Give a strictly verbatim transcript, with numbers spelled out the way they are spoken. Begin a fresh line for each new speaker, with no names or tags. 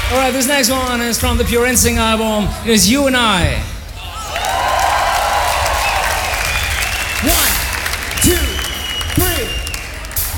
Alright, this next one is from the Pure Instinct album. It is You and I. One.